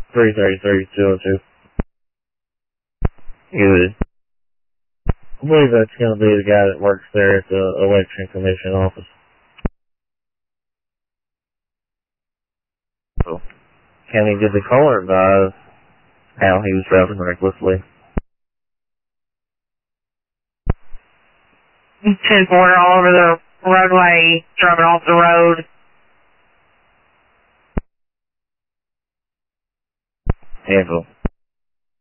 333-202. Good. I believe that's going to be the guy that works there at the election commission office. So, County did the caller advise how he was driving recklessly. 10-4 all over the roadway, driving off the road. Handle.